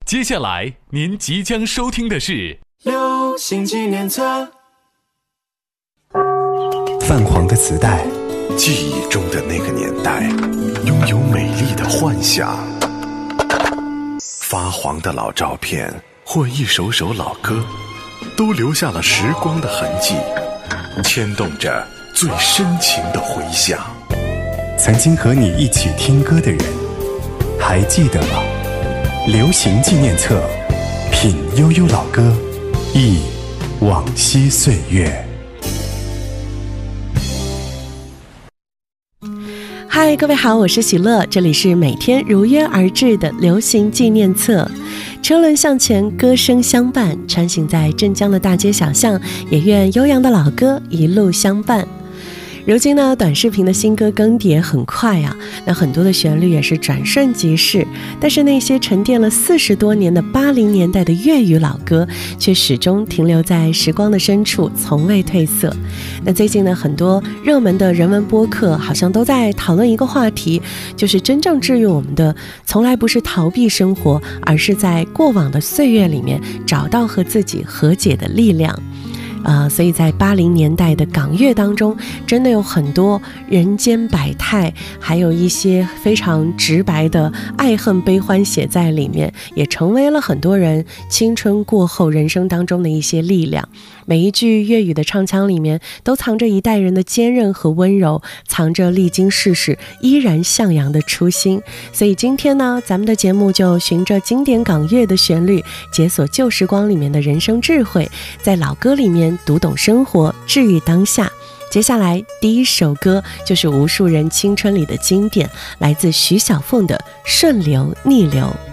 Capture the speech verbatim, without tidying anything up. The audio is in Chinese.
接下来您即将收听的是流行纪念册。 泛黄的磁带，记忆中的那个年代，拥有美丽的幻想。发黄的老照片或一首首老歌，都留下了时光的痕迹，牵动着最深情的回响。曾经和你一起听歌的人，还记得吗？流行纪念册，品悠悠老歌，忆往昔岁月。 嗨，各位好，我是喜乐，这里是每天如约而至的流行纪念册。车轮向前，歌声相伴，穿行在镇江的大街小巷，也愿悠扬的老歌一路相伴。如今呢，短视频的新歌更迭很快啊，那很多的旋律也是转瞬即逝，但是那些沉淀了四十多年的八零年代的粤语老歌，却始终停留在时光的深处，从未褪色。那最近呢，很多热门的人文播客好像都在讨论一个话题，就是真正治愈我们的，从来不是逃避生活，而是在过往的岁月里面找到和自己和解的力量。呃，所以在八零年代的港乐当中，真的有很多人间百态，还有一些非常直白的爱恨悲欢写在里面，也成为了很多人青春过后人生当中的一些力量。每一句粤语的唱腔里面，都藏着一代人的坚韧和温柔，藏着历经世事依然向阳的初心。所以今天呢，咱们的节目就循着经典港乐的旋律，解锁旧时光里面的人生智慧，在老歌里面读懂生活，治愈当下。接下来第一首歌就是无数人青春里的经典，来自徐小凤的《顺流逆流》。